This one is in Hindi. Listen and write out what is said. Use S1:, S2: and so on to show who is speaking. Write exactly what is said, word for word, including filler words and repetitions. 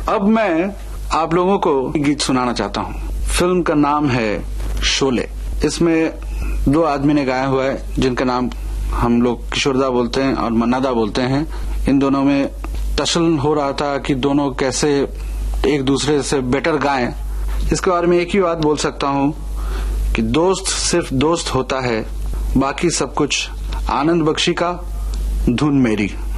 S1: अब मैं आप लोगों को गीत सुनाना चाहता हूँ। फिल्म का नाम है शोले। इसमें दो आदमी ने गाया हुआ है जिनका नाम हम लोग किशोरदा बोलते हैं और मन्नादा बोलते हैं। इन दोनों में टसल हो रहा था कि दोनों कैसे एक दूसरे से बेटर गाएं। इसके बारे में एक ही बात बोल सकता हूँ कि दोस्त सिर्फ दोस्त होता है, बाकी सब कुछ आनंद बख्शी का, धुन मेरी।